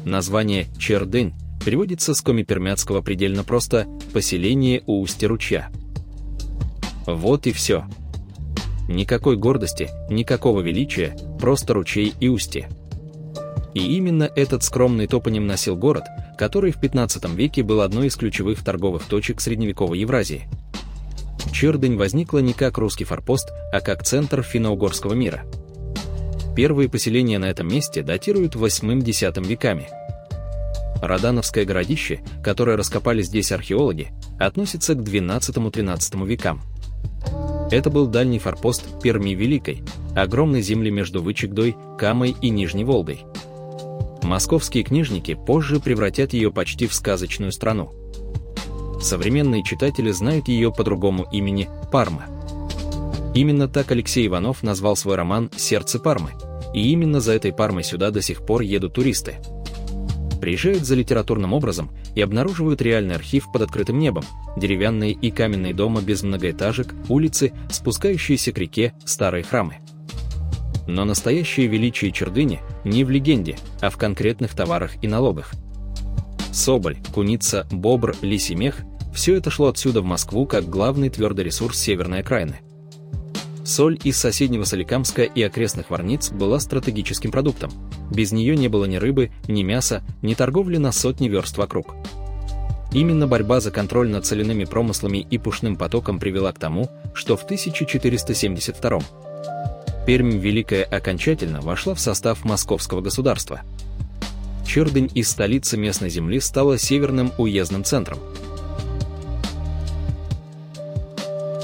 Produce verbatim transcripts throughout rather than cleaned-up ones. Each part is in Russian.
Название Чердынь переводится с коми-пермяцкого предельно просто «поселение у устья ручья». Вот и все. Никакой гордости, никакого величия, просто ручей и устье. И именно этот скромный топоним носил город, который в пятнадцатом веке был одной из ключевых торговых точек средневековой Евразии. Чердынь возникла не как русский форпост, а как центр финно-угорского мира. Первые поселения на этом месте датируют восьмым-десятым веками. Родановское городище, которое раскопали здесь археологи, относится к двенадцатому-тринадцатому векам. Это был дальний форпост Перми Великой, огромной земли между Вычегдой, Камой и Нижней Волгой. Московские книжники позже превратят ее почти в сказочную страну. Современные читатели знают ее по другому имени Парма. Именно так Алексей Иванов назвал свой роман «Сердце Пармы», и именно за этой Пармой сюда до сих пор едут туристы. Приезжают за литературным образом и обнаруживают реальный архив под открытым небом, деревянные и каменные дома без многоэтажек, улицы, спускающиеся к реке, старые храмы. Но настоящее величие Чердыни не в легенде, а в конкретных товарах и налогах. Соболь, куница, бобр, лисий мех – все это шло отсюда в Москву как главный твердый ресурс северной окраины. Соль из соседнего Соликамска и окрестных Варниц была стратегическим продуктом. Без нее не было ни рыбы, ни мяса, ни торговли на сотни верст вокруг. Именно борьба за контроль над соляными промыслами и пушным потоком привела к тому, что в тысяча четыреста семьдесят втором Пермь Великая окончательно вошла в состав Московского государства. Чердынь из столицы местной земли стала северным уездным центром.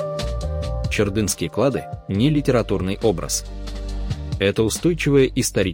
Чердынские клады – не литературный образ. Это устойчивая историческая